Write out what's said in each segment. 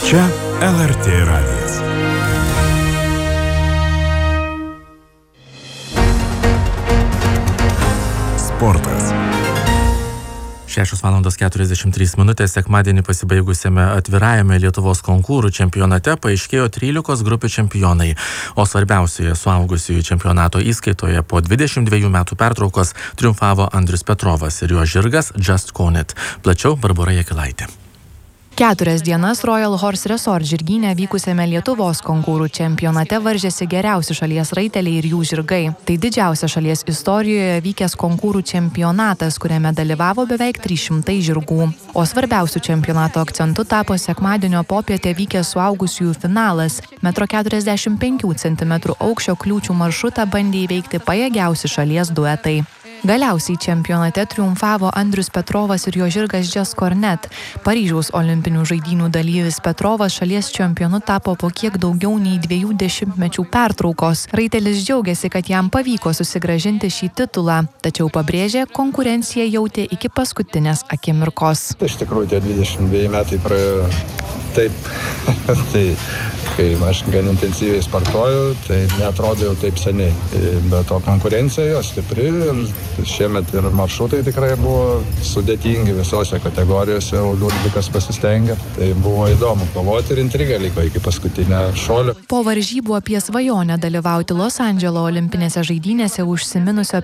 Čia LRT radijas. Sportas. 6:43 sekmadienį pasibaigusiame atvirajame Lietuvos konkūrų čempionate paaiškėjo 13 grupių čempionai, o svarbiausioje suaugusiųjų čempionato įskaitoje po 22 metų pertraukos triumfavo Andrius Petrovas ir jo žirgas Just Conet. Plačiau Barbora Jakilaitė. 4 dienas Royal Horse Resort žirgyne vykusiame Lietuvos konkūrų čempionate varžėsi geriausi šalies raiteliai ir jų žirgai. Tai didžiausia šalies istorijoje vykęs konkūrų čempionatas, kuriame dalyvavo beveik 300 žirgų. O svarbiausių čempionato akcentu tapo sekmadienio popietę vykęs suaugusiųjų finalas. 1,45 cm aukščio kliūčių maršrutą bandė įveikti pajėgiausi šalies duetai. Galiausiai čempionate triumfavo Andrius Petrovas ir jo žirgas Just Conet. Paryžiaus olimpinių žaidynių dalyvis Petrovas šalies čempionu tapo po kiek daugiau nei 2 dešimtmečių pertraukos. Raitelis džiaugiasi, kad jam pavyko susigrąžinti šį titulą, tačiau pabrėžė, konkurenciją jautė iki paskutinės akimirkos. Iš tikrųjų, tie 22 metai praėjo taip, tai kai aš gan intensyviai sportuoju, tai neatrodo jau taip seniai. Bet to konkurencija jo stipri ir šiemet ir maršrutai tikrai buvo sudėtingi visose kategorijose, o Liudvikas pasistengė. Tai buvo įdomu kovoti ir intriga liko iki paskutinio šuolio. Po varžybų apie svajonę dalyvauti Los Andželo olimpinėse žaidynėse užsiminusio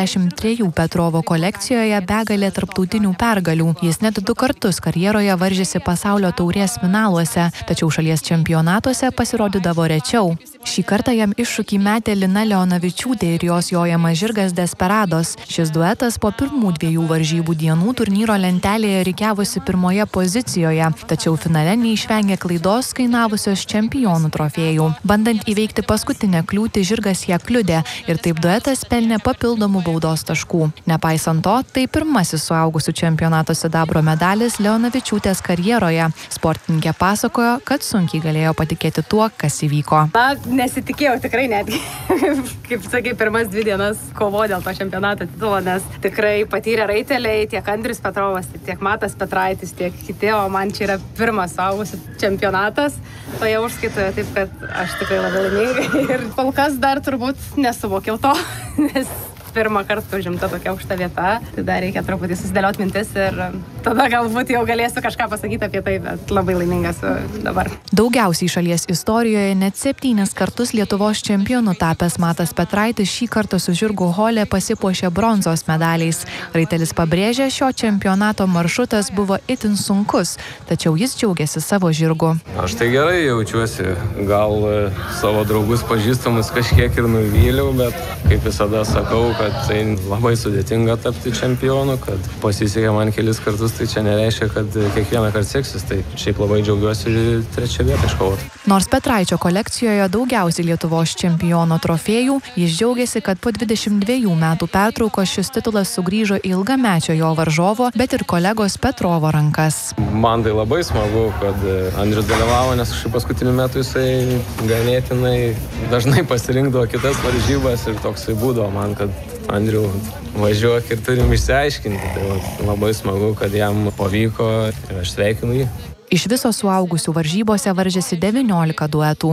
53 Petrovo kolekcijoje begalė tarptautinių pergalių. Jis net 2 kartus karjeroje varžėsi pasaulio taurės finaluose, tačiau šalies čempionatuose pasirodydavo rečiau. Šį kartą jam iššūkį metė Lina Leonavičiūtė ir jos jojamas žirgas Desperados. Šis duetas po pirmų 2 varžybų dienų turnyro lentelėje rikiavosi 1 pozicijoje, tačiau finale neišvengė klaidos kainavusios čempionų trofėjų. Bandant įveikti paskutinę kliūtį, žirgas ją kliudė ir taip duetas pelnė papildomų baudos taškų. Nepaisant to, tai pirmasis suaugusių čempionato sidabro medalis Leonavičiūtės karjeroje. Sportininkė pasakojo, kad sunkiai galėjo patikėti tuo, kas įvyko. Nesitikėjau tikrai netgi, kaip sakai, pirmas 2 dienas kovo dėl to čempionato titulo, nes tikrai patyrė raiteliai, tiek Andrius Petrovas, tiek Matas Petraitis, tiek kiti, o man čia yra pirmas suaugusių čempionatas toje užskaitoje, taip kad aš tikrai labai laimingai ir kol kas dar turbūt nesuvokiau to, nes pirmą kartą užimta tokia aukšta vieta, tai dar reikia truputį susidėlioti mintis ir tada galbūt jau galėsiu kažką pasakyti apie tai, bet labai laimingas dabar. Daugiausiai šalies istorijoje net 7 kartus Lietuvos čempionu tapęs Matas Petraitis šį kartą su žirgu Hole pasipuošė bronzos medaliais. Raitelis pabrėžė, šio čempionato maršrutas buvo itin sunkus, tačiau jis džiaugiasi savo žirgu. Aš tai gerai jaučiuosi, gal savo draugus pažįstamus kažkiek ir nuvyliau, bet kaip visada sakau, kad tai labai sudėtinga tapti čempionu, kad pasisekė man kelis kartus, tai čia nereiškia, kad kiekvieną kartą seksis, tai šiaip labai džiaugiuosi 3 vietą iškovoti. Nors Petraičio kolekcijoje daugiausiai Lietuvos čempiono trofėjų, jis džiaugiasi, kad po 22 metų pertraukos šis titulas sugrįžo į ilgamečio jo varžovo, bet ir kolegos Petrovo rankas. Man tai labai smagu, kad Andrius dalyvavo, nes šį paskutinį metų jisai ganėtinai dažnai pasirinkdavo kitas varžybas ir toksai būdavo man, kad Andriu, važiuok ir turim išsiaiškinti. Tai labai smagu, kad jam pavyko ir aš sveikinu jį. Iš viso suaugusių varžybose varžėsi 19 duetų.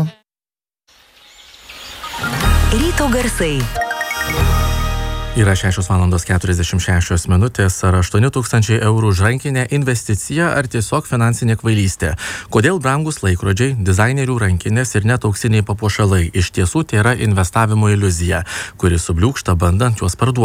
Ryto garsai. Yra 6:46 ar 8 000 eurų už rankinę investicija ar tiesiog finansinė kvailystė. Kodėl brangus laikrodžiai, dizainerių rankinės ir net auksiniai papuošalai iš tiesų tai yra investavimo iliuzija, kuri subliūkšta bandant juos parduoti.